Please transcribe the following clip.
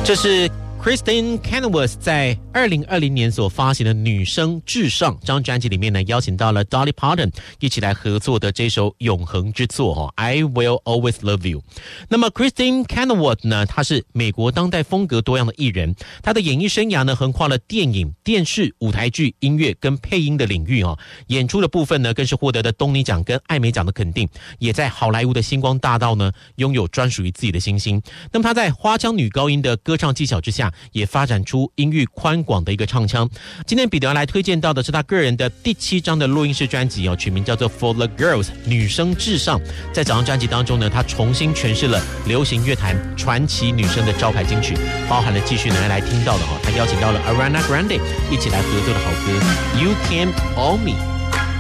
这是 Kristen Chenoweth 在2020年所发行的《女生至上》这张专辑里面呢，邀请到了 Dolly Parton 一起来合作的这首永恒之作I Will Always Love You。那么 Kristen Chenoweth 呢，她是美国当代风格多样的艺人，她的演艺生涯呢横跨了电影、电视、舞台剧、音乐跟配音的领域演出的部分呢更是获得的东尼奖跟艾美奖的肯定，也在好莱坞的星光大道呢拥有专属于自己的星星。那么她在花腔女高音的歌唱技巧之下，也发展出音域宽广的一个唱腔。今天彼得要来推荐到的是他个人的第7张的录音室专辑取名叫做 For the Girls 女生至上。在整张专辑当中呢，他重新诠释了流行乐坛传奇女生的招牌金曲，包含了继续来听到的他邀请到了 Ariana Grande 一起来合作的好歌 You Can Own Me。